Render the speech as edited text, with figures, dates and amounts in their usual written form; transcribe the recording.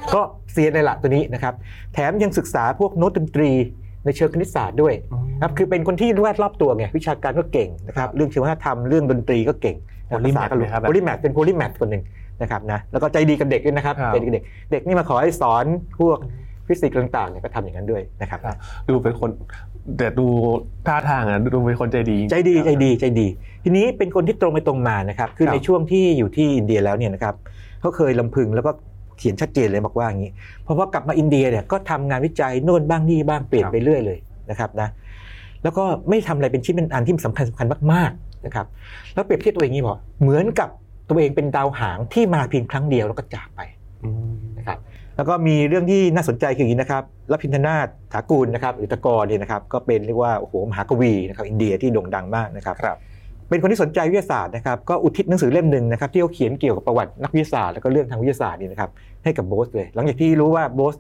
ก็เซียนเลยละตัวนี้นะครับแถมยังศึกษาพวกโน้ตดนตรีในเชิงคณิตศาสตร์ด้วยครับคือเป็นคนที่แวดรอบตัวไงวิชาการก็เก่งนะครับเรื่องชีวธรรมเรื่องดนตรีก็เก่งโพลีแมทครับโพลีแมทเป็นโพลีแมทคนหนึ่งนะครับนะแล้วก็ใจดีกับเด็กด้วยนะครับใจดีกับเด็กเด็กนี่มาขอให้สอนพวกฟิสิกส์ต่างๆเนี่ยก็ทำอย่างนั้นด้วยนะครับดูเป็นคนแต่ดูท่าทางดูเป็นคนใจดีทีนี้เป็นคนที่ตรงไปตรงมานะครับคือในช่วงที่อยู่ที่อินเดียแล้วเนี่ยนะครับเขาเคยลำพึงแล้วก็เขียนชัดเจนเลยบอกว่าอย่างนี้พอกลับมาอินเดียเนี่ยก็ทำงานวิจัยโน่นบ้างนี่บ้างเปลี่ยนไปเรื่อยเลยนะครับนะแล้วก็ไม่ทำอะไรเป็นชิ้นเป็นอันที่สำคัญมากๆนะครับแล้วเปรียบเทียบตัวเองนี้บอกเหมือนกับตัวเองเป็นดาวหางที่มาเพียงครั้งเดียวแล้วก็จากไปนะครับแล้วก็มีเรื่องที่น่าสนใจคืออย่างนี้นะครับรพินทนาถฐากูลนะครับหรือตะกรเนี่ยนะครับก็เป็นเรียกว่าโอ้โหมหากวีนะครับอินเดียที่โด่งดังมากนะครับเป็นคนที่สนใจวิทยาศาสตร์นะครับก็อุทิศหนังสือเล่มนึงนะครับที่เขาเขียนเกี่ยวกับประวัตินักวิทยาศาสตร์แล้วก็เรื่องทางวิทยาศาสตร์นี่นะครับให้กับโบสเลยหลังจากที่รู้ว่าโบส